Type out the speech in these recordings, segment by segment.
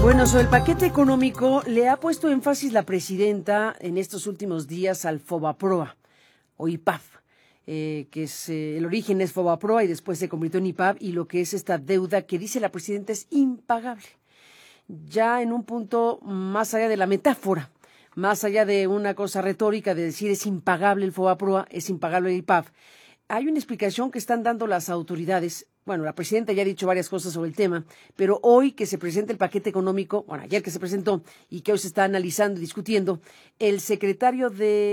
Bueno, sobre el paquete económico le ha puesto énfasis la presidenta en estos últimos días al Fobaproa o IPAF, que es el origen es Fobaproa y después se convirtió en IPAF, y lo que es esta deuda que dice la presidenta es impagable. Ya en un punto más allá de la metáfora, más allá de una cosa retórica de decir es impagable el Fobaproa, es impagable el IPAF, hay una explicación que están dando las autoridades. Bueno, la presidenta ya ha dicho varias cosas sobre el tema, pero hoy que se presenta el paquete económico, bueno, ayer que se presentó y que hoy se está analizando y discutiendo, el secretario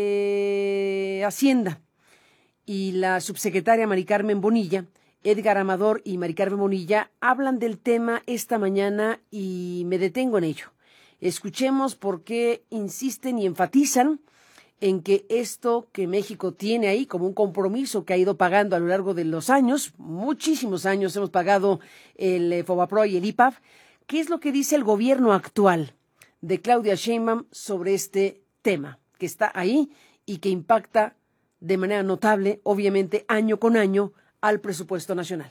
de Hacienda y la subsecretaria Mari Carmen Bonilla, Edgar Amador y Mari Carmen Bonilla, hablan del tema esta mañana y me detengo en ello. Escuchemos por qué insisten y enfatizan en que esto que México tiene ahí como un compromiso que ha ido pagando a lo largo de los años, muchísimos años hemos pagado el Fobaproa y el IPAF. ¿Qué es lo que dice el gobierno actual de Claudia Sheinbaum sobre este tema que está ahí y que impacta de manera notable, obviamente, año con año al presupuesto nacional?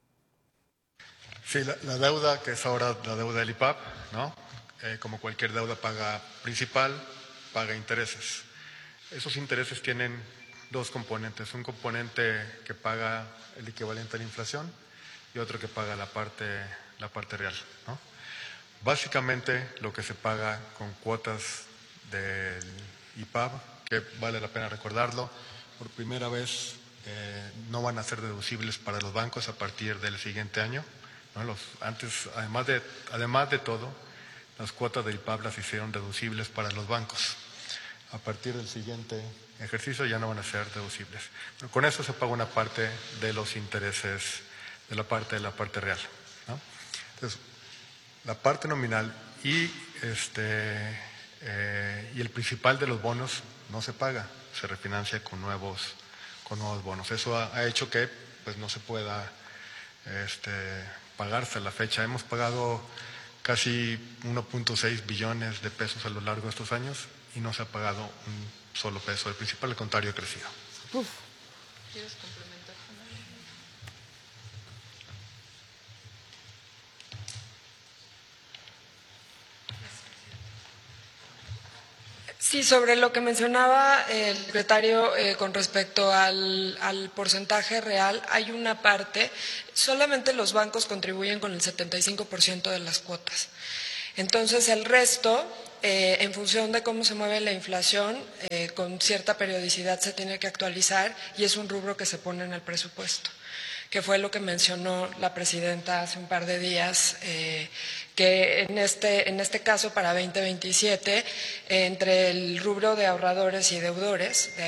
Sí, la deuda, que es ahora la deuda del IPAF, ¿no? Como cualquier deuda paga principal, paga intereses. Esos intereses tienen dos componentes, un componente que paga el equivalente a la inflación y otro que paga la parte real, ¿no? Básicamente lo que se paga con cuotas del IPAF, que vale la pena recordarlo, por primera vez no van a ser deducibles para los bancos a partir del siguiente año, ¿no? Además de todo, las cuotas del IPAF las hicieron deducibles para los bancos. A partir del siguiente ejercicio ya no van a ser deducibles. Pero con eso se paga una parte de los intereses de la parte real, ¿no? Entonces, la parte nominal y el principal de los bonos no se paga, se refinancia con nuevos bonos. Eso ha hecho que pues no se pueda pagarse a la fecha. Hemos pagado casi 1.6 billones de pesos a lo largo de estos años y no se ha pagado un solo peso. El principal, al contrario, ha crecido. ¿Quieres complementar? Sí, sobre lo que mencionaba el secretario con respecto al porcentaje real, hay una parte, solamente los bancos contribuyen con el 75% de las cuotas. Entonces, el resto, en función de cómo se mueve la inflación, con cierta periodicidad se tiene que actualizar y es un rubro que se pone en el presupuesto, que fue lo que mencionó la presidenta hace un par de días, que en este caso para 2027, entre el rubro de ahorradores y deudores,